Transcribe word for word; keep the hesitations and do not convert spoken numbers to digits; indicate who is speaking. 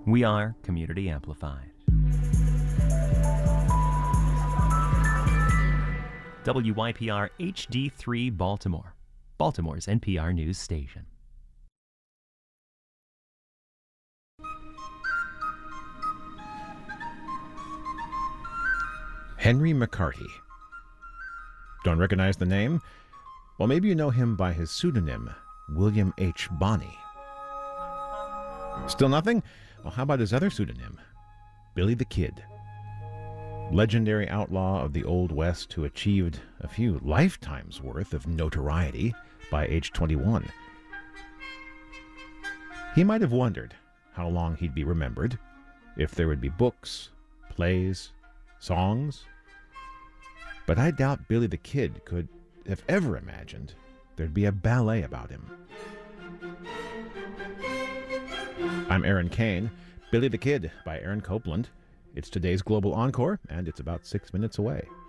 Speaker 1: We are Community Amplified. W Y P R H D three Baltimore, Baltimore's N P R news station.
Speaker 2: Henry McCarty. Don't recognize the name? Well, maybe you know him by his pseudonym, William H. Bonney. Still nothing? Well, how about his other pseudonym, Billy the Kid? Legendary outlaw of the Old West who achieved a few lifetimes' worth of notoriety by age twenty-one. He might have wondered how long he'd be remembered, if there would be books, plays, songs. But I doubt Billy the Kid could have ever imagined there'd be a ballet about him. I'm Aaron Kane. Billy the Kid by Aaron Copland. It's today's Global Encore, and it's about six minutes away.